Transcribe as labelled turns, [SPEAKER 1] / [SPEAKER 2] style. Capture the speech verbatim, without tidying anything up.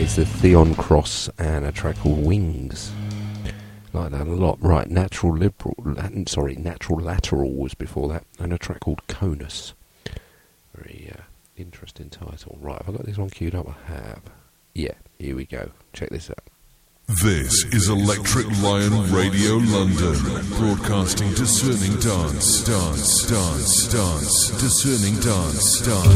[SPEAKER 1] is the Theon Cross and a track called Wings. Like that a lot. Right, Natural Liberal, sorry, Natural Lateral was before that, and a track called Conus. Very uh, interesting title. Right, have I got this one queued up? I have. Yeah, here we go. Check this out.
[SPEAKER 2] This is Electric Lion Radio London, broadcasting discerning dance, dance, dance, dance, discerning dance, dance.